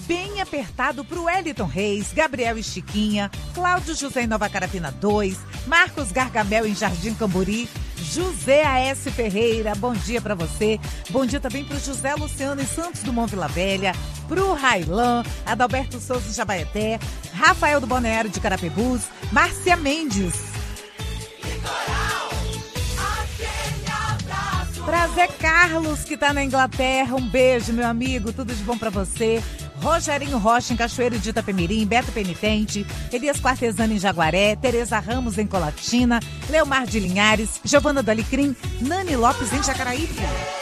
bem apertado para o Wellington Reis, Gabriel e Chiquinha, Cláudio José em Nova Carapina 2, Marcos Gargamel em Jardim Camburi, José A.S. Ferreira, bom dia para você. Bom dia também para o José Luciano em Santos Dumont Vila Velha, para o Railan, Adalberto Souza em Jabaeté, Rafael do Balneário de Carapebus, Márcia Mendes. Pra Zé Carlos, que tá na Inglaterra, um beijo, meu amigo, tudo de bom pra você. Rogerinho Rocha em Cachoeiro de Itapemirim, Beto Penitente, Elias Quartesano em Jaguaré, Tereza Ramos em Colatina, Leomar de Linhares, Giovana do Alecrim, Nani Lopes em Jacaraípe.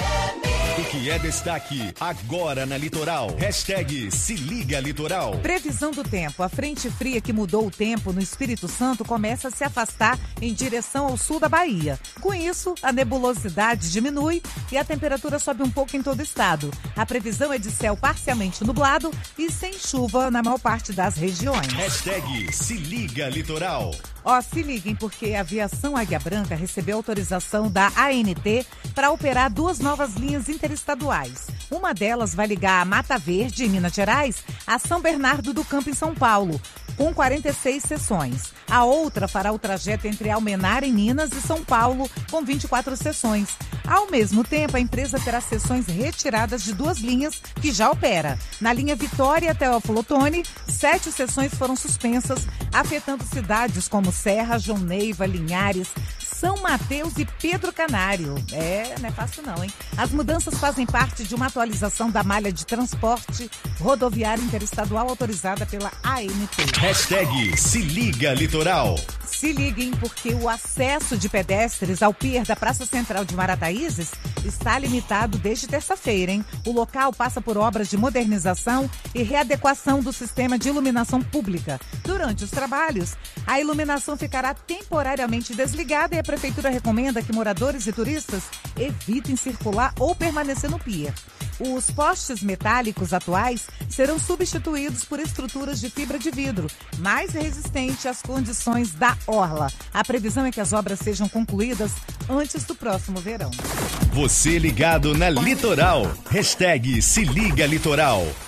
O que é destaque agora na Litoral. Hashtag Se Liga Litoral. Previsão do tempo. A frente fria que mudou o tempo no Espírito Santo começa a se afastar em direção ao sul da Bahia. Com isso, a nebulosidade diminui e a temperatura sobe um pouco em todo o estado. A previsão é de céu parcialmente nublado e sem chuva na maior parte das regiões. Hashtag Se Liga Litoral. Se liguem, porque a Aviação Águia Branca recebeu autorização da ANT para operar 2 novas linhas interestaduais. Uma delas vai ligar a Mata Verde, em Minas Gerais, a São Bernardo do Campo, em São Paulo, com 46 seções. A outra fará o trajeto entre Almenara, em Minas, e São Paulo, com 24 seções. Ao mesmo tempo, a empresa terá seções retiradas de 2 linhas que já opera. Na linha Vitória até Teófilo Otoni, 7 seções foram suspensas, afetando cidades como Serra, João Neiva, Linhares, São Mateus e Pedro Canário. Não é fácil não, hein? As mudanças fazem parte de uma atualização da malha de transporte rodoviária interestadual autorizada pela ANT. Hashtag Se Liga Litoral. Se liguem, porque o acesso de pedestres ao pier da Praça Central de Marataízes está limitado desde terça-feira, hein? O local passa por obras de modernização e readequação do sistema de iluminação pública. Durante os trabalhos, a iluminação ficará temporariamente desligada e a Prefeitura recomenda que moradores e turistas evitem circular ou permanecer no pier. Os postes metálicos atuais serão substituídos por estruturas de fibra de vidro, mais resistente às condições da orla. A previsão é que as obras sejam concluídas antes do próximo verão. Você ligado na Litoral. Hashtag Se Liga Litoral.